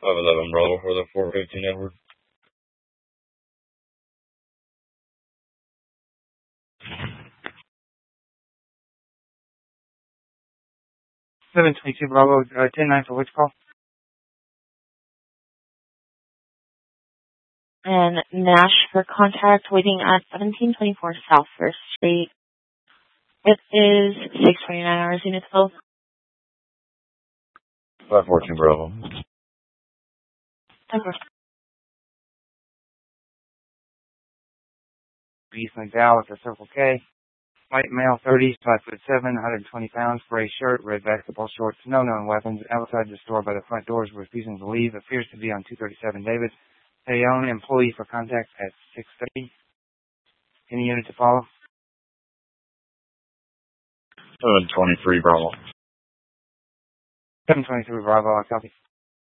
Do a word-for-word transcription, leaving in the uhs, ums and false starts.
five eleven Bravo for the four fifteen Edward. seven twenty-two Bravo, uh, ten nine for which call? And Nash for contact waiting at seventeen twenty-four South First Street. It is six twenty-nine hours units full. five fourteen Bravo. Okay. East McDowell with a Circle K. White male, thirties, five foot seven, one hundred twenty pounds, gray shirt, red basketball shorts, no known weapons, outside the store by the front doors, refusing to leave, appears to be on two thirty-seven David. Payon, employee for contact at six thirty. Any unit to follow? seven twenty-three Bravo. seven twenty-three Bravo, I copy.